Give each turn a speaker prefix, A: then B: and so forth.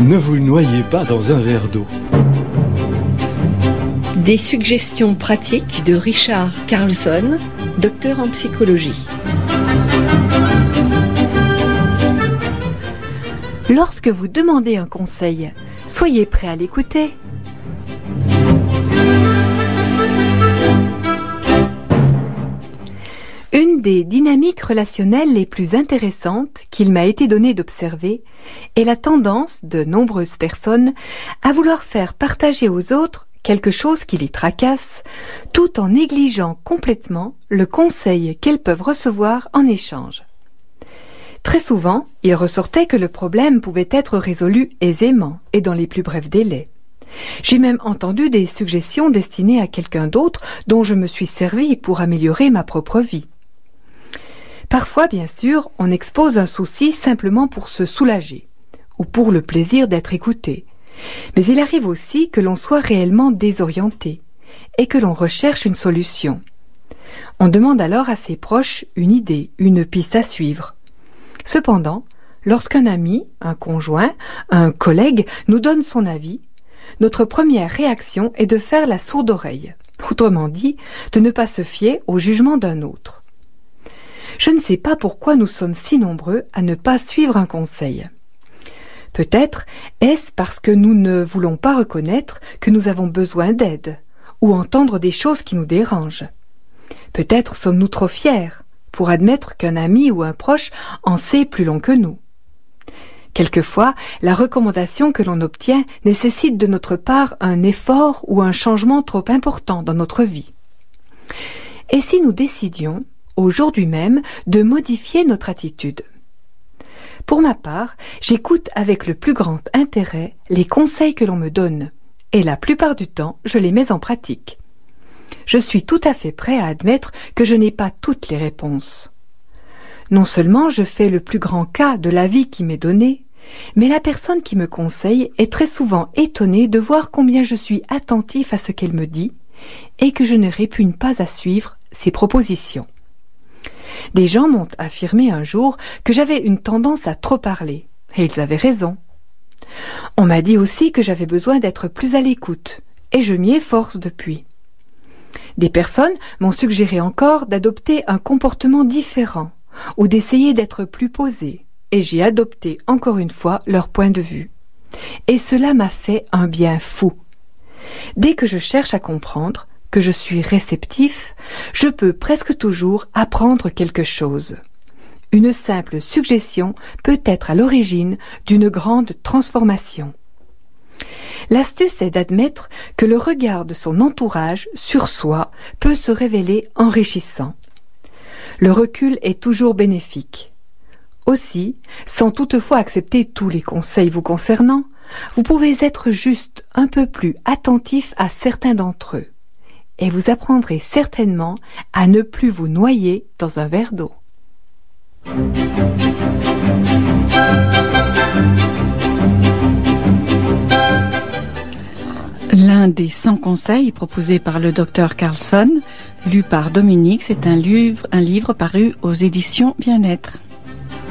A: Ne vous noyez pas dans un verre d'eau.
B: Des suggestions pratiques de Richard Carlson, docteur en psychologie.
C: Lorsque vous demandez un conseil, soyez prêt à l'écouter. Une des dynamiques relationnelles les plus intéressantes qu'il m'a été donné d'observer est la tendance de nombreuses personnes à vouloir faire partager aux autres quelque chose qui les tracasse, tout en négligeant complètement le conseil qu'elles peuvent recevoir en échange. Très souvent, il ressortait que le problème pouvait être résolu aisément et dans les plus brefs délais. J'ai même entendu des suggestions destinées à quelqu'un d'autre dont je me suis servi pour améliorer ma propre vie. Parfois, bien sûr, on expose un souci simplement pour se soulager ou pour le plaisir d'être écouté. Mais il arrive aussi que l'on soit réellement désorienté et que l'on recherche une solution. On demande alors à ses proches une idée, une piste à suivre. Cependant, lorsqu'un ami, un conjoint, un collègue nous donne son avis, notre première réaction est de faire la sourde oreille, autrement dit, de ne pas se fier au jugement d'un autre. Je ne sais pas pourquoi nous sommes si nombreux à ne pas suivre un conseil. Peut-être est-ce parce que nous ne voulons pas reconnaître que nous avons besoin d'aide ou entendre des choses qui nous dérangent. Peut-être sommes-nous trop fiers pour admettre qu'un ami ou un proche en sait plus long que nous. Quelquefois, la recommandation que l'on obtient nécessite de notre part un effort ou un changement trop important dans notre vie. Et si nous décidions, aujourd'hui même, de modifier notre attitude? Pour ma part, j'écoute avec le plus grand intérêt les conseils que l'on me donne, et la plupart du temps, je les mets en pratique. Je suis tout à fait prêt à admettre que je n'ai pas toutes les réponses. Non seulement je fais le plus grand cas de l'avis qui m'est donné, mais la personne qui me conseille est très souvent étonnée de voir combien je suis attentif à ce qu'elle me dit et que je ne répugne pas à suivre ses propositions. Des gens m'ont affirmé un jour que j'avais une tendance à trop parler, et ils avaient raison. On m'a dit aussi que j'avais besoin d'être plus à l'écoute, et je m'y efforce depuis. Des personnes m'ont suggéré encore d'adopter un comportement différent, ou d'essayer d'être plus posé, et j'ai adopté encore une fois leur point de vue. Et cela m'a fait un bien fou. Dès que je cherche à comprendre, que je suis réceptif, je peux presque toujours apprendre quelque chose. Une simple suggestion peut être à l'origine d'une grande transformation. L'astuce est d'admettre que le regard de son entourage sur soi peut se révéler enrichissant. Le recul est toujours bénéfique. Aussi, sans toutefois accepter tous les conseils vous concernant, vous pouvez être juste un peu plus attentif à certains d'entre eux. Et vous apprendrez certainement à ne plus vous noyer dans un verre d'eau.
D: L'un des 100 conseils proposés par le docteur Carlson, lu par Dominique, c'est un livre paru aux éditions Bien-être.